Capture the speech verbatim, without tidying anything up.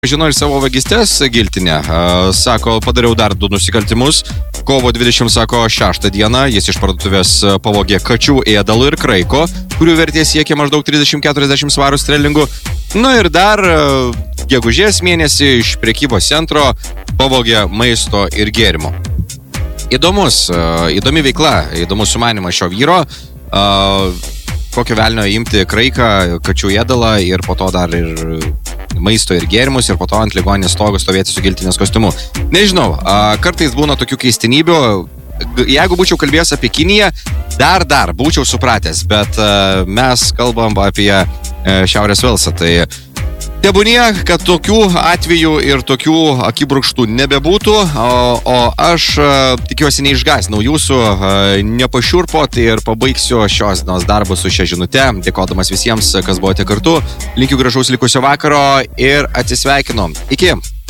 Žinau ir savo vagystės giltinę. Sako, padariau dar du nusikaltimus. Kovo dvidešimtą, sako, šeštą dieną jis iš parduotuvės pavogė kačių ėdalų ir kraiko, kurių vertė siekia maždaug trisdešimt keturiasdešimt svarų sterlingų. Nu ir dar gegužės mėnesį iš prekybos centro pavogė maisto ir gėrimo. Įdomus, įdomi veikla, įdomus sumanymas šio vyro. Kokio velnio imti kraiką, kačių ėdalą ir po to dar ir maisto ir gėrimus ir po to ant ligoninės stogo stovėti su giltinės kostiumu. Nežinau, kartais būna tokių keistenybių. Jeigu būčiau kalbėjęs apie Kiniją, dar dar būčiau supratęs, bet mes kalbam apie Šiaurės Velsą. Tai tebūnie, kad tokių atvejų ir tokių akibrokštų nebebūtų, o, o aš tikiuosi neišgąsdinau jūsų, nepašiurpot ir pabaigsiu šios dienos darbą su šia žinute, dėkodamas visiems, kas buvote kartu. Linkiu gražaus likusio vakaro ir atsisveikinu. Iki!